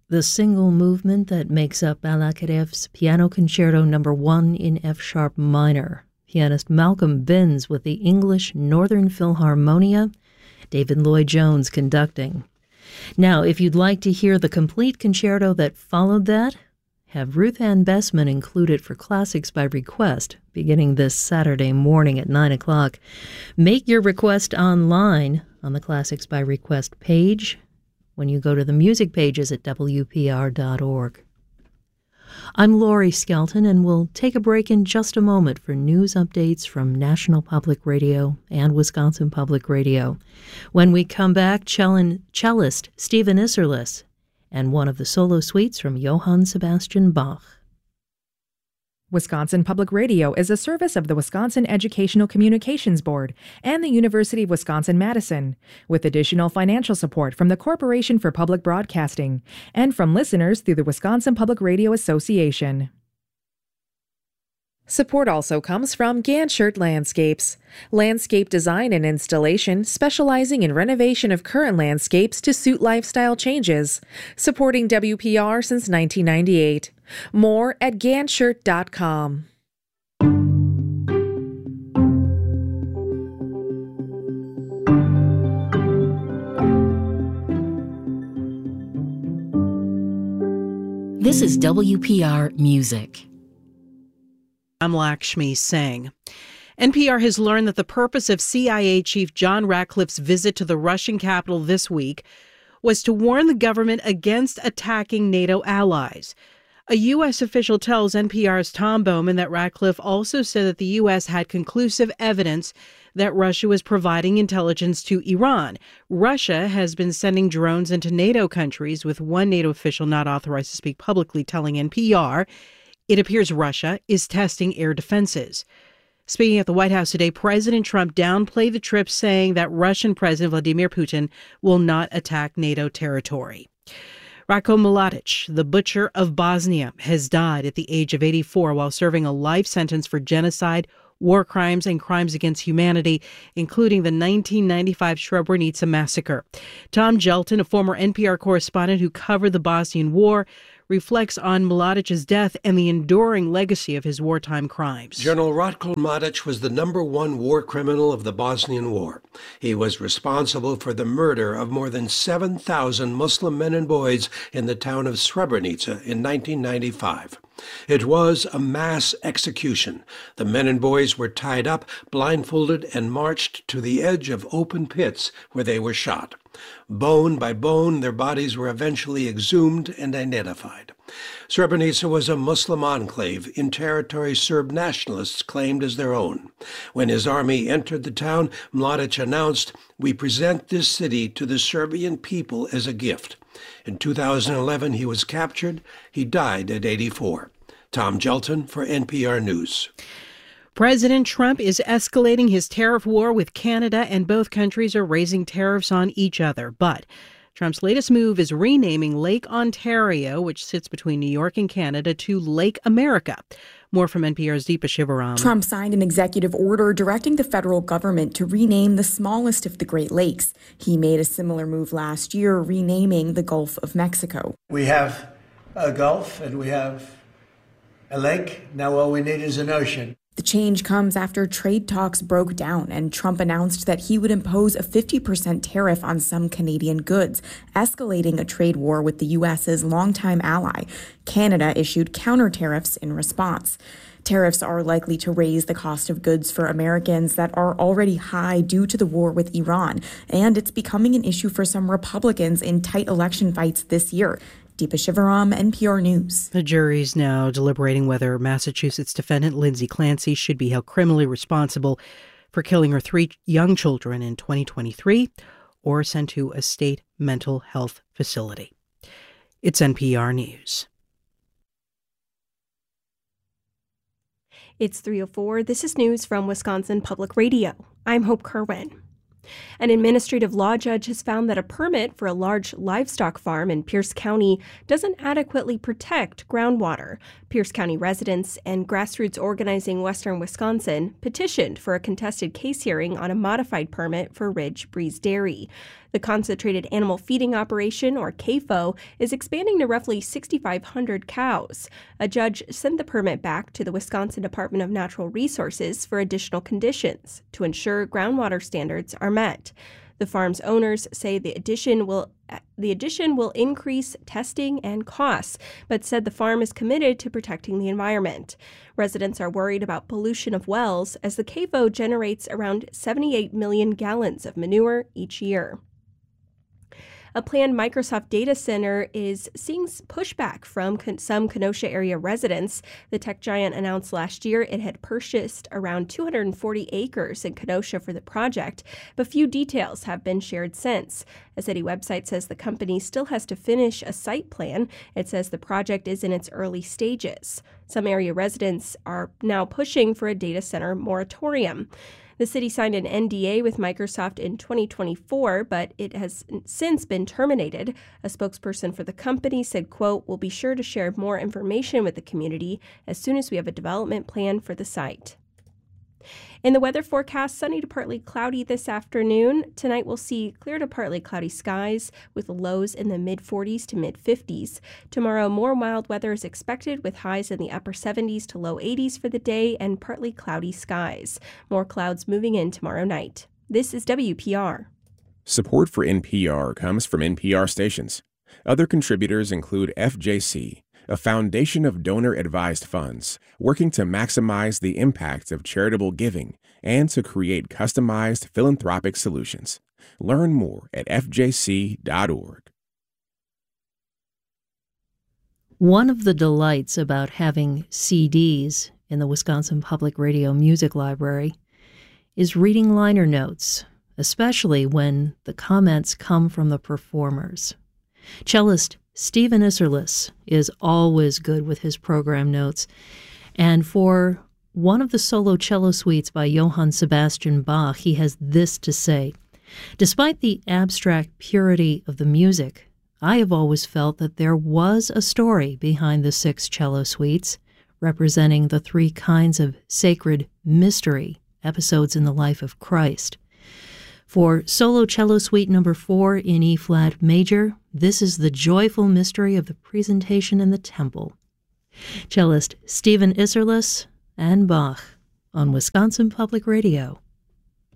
the single movement that makes up Balakireev's Piano Concerto No. 1 in F-sharp minor. Pianist Malcolm Binns with the English Northern Philharmonia, David Lloyd-Jones conducting. Now, if you'd like to hear the complete concerto that followed that, have Ruth Ann Bessman include it for Classics by Request, beginning this Saturday morning at 9 o'clock. Make your request online on the Classics by Request page when you go to the music pages at WPR.org. I'm Laurie Skelton, and we'll take a break in just a moment for news updates from National Public Radio and Wisconsin Public Radio. When we come back, cellist Stephen Isserlis and one of the solo suites from Johann Sebastian Bach. Wisconsin Public Radio is a service of the Wisconsin Educational Communications Board and the University of Wisconsin-Madison, with additional financial support from the Corporation for Public Broadcasting and from listeners through the Wisconsin Public Radio Association. Support also comes from Ganshert Landscapes, landscape design and installation specializing in renovation of current landscapes to suit lifestyle changes, supporting WPR since 1998. More at Ganshert.com. This is WPR Music. I'm Lakshmi Singh. NPR has learned that the purpose of CIA Chief John Ratcliffe's visit to the Russian capital this week was to warn the government against attacking NATO allies. A U.S. official tells NPR's Tom Bowman that Ratcliffe also said that the U.S. had conclusive evidence that Russia was providing intelligence to Iran. Russia has been sending drones into NATO countries, with one NATO official not authorized to speak publicly telling NPR it appears Russia is testing air defenses. Speaking at the White House today, President Trump downplayed the trip, saying that Russian President Vladimir Putin will not attack NATO territory. Ratko Mladic, the butcher of Bosnia, has died at the age of 84 while serving a life sentence for genocide, war crimes, and crimes against humanity, including the 1995 Srebrenica massacre. Tom Gelton, a former NPR correspondent who covered the Bosnian War, reflects on Mladic's death and the enduring legacy of his wartime crimes. General Ratko Mladic was the #1 war criminal of the Bosnian War. He was responsible for the murder of more than 7,000 Muslim men and boys in the town of Srebrenica in 1995. It was a mass execution. The men and boys were tied up, blindfolded, and marched to the edge of open pits where they were shot. Bone by bone, their bodies were eventually exhumed and identified. Srebrenica was a Muslim enclave in territory Serb nationalists claimed as their own. When his army entered the town, Mladic announced, "We present this city to the Serbian people as a gift." In 2011, he was captured. He died at 84. Tom Gelton for NPR News. President Trump is escalating his tariff war with Canada, and both countries are raising tariffs on each other. But Trump's latest move is renaming Lake Ontario, which sits between New York and Canada, to Lake America. More from NPR's Deepa Shivaram. Trump signed an executive order directing the federal government to rename the smallest of the Great Lakes. He made a similar move last year, renaming the Gulf of Mexico. We have a Gulf and we have a lake. Now all we need is an ocean. The change comes after trade talks broke down and Trump announced that he would impose a 50% tariff on some Canadian goods, escalating a trade war with the U.S.'s longtime ally. Canada issued counter tariffs in response. Tariffs are likely to raise the cost of goods for Americans that are already high due to the war with Iran, and it's becoming an issue for some Republicans in tight election fights this year. Deepa Shivaram, NPR News. The jury's now deliberating whether Massachusetts defendant Lindsay Clancy should be held criminally responsible for killing her 3 young children in 2023 or sent to a state mental health facility. It's NPR News. It's 3:04. This is news from Wisconsin Public Radio. I'm Hope Kerwin. An administrative law judge has found that a permit for a large livestock farm in Pierce County doesn't adequately protect groundwater. Pierce County residents and Grassroots Organizing Western Wisconsin petitioned for a contested case hearing on a modified permit for Ridge Breeze Dairy. The Concentrated Animal Feeding Operation, or CAFO, is expanding to roughly 6,500 cows. A judge sent the permit back to the Wisconsin Department of Natural Resources for additional conditions to ensure groundwater standards are met. The farm's owners say the addition will increase testing and costs, but said the farm is committed to protecting the environment. Residents are worried about pollution of wells as the CAFO generates around 78 million gallons of manure each year. A planned Microsoft data center is seeing pushback from some Kenosha area residents. The tech giant announced last year it had purchased around 240 acres in Kenosha for the project, but few details have been shared since. A city website says the company still has to finish a site plan. It says the project is in its early stages. Some area residents are now pushing for a data center moratorium. The city signed an NDA with Microsoft in 2024, but it has since been terminated. A spokesperson for the company said, quote, "We'll be sure to share more information with the community as soon as we have a development plan for the site." In the weather forecast, sunny to partly cloudy this afternoon. Tonight we'll see clear to partly cloudy skies with lows in the mid-40s to mid-50s. Tomorrow, more mild weather is expected with highs in the upper 70s to low 80s for the day and partly cloudy skies. More clouds moving in tomorrow night. This is WPR. Support for NPR comes from NPR stations. Other contributors include FJC, a foundation of donor-advised funds working to maximize the impact of charitable giving and to create customized philanthropic solutions. Learn more at fjc.org. One of the delights about having CDs in the Wisconsin Public Radio Music Library is reading liner notes, especially when the comments come from the performers. Cellist Stephen Isserlis is always good with his program notes, and for one of the solo cello suites by Johann Sebastian Bach, he has this to say: "Despite the abstract purity of the music, I have always felt that there was a story behind the 6 cello suites, representing the 3 kinds of sacred mystery episodes in the life of Christ. For Solo Cello Suite number 4 in E-flat major, this is the joyful mystery of the presentation in the temple." Cellist Stephen Isserlis and Bach on Wisconsin Public Radio.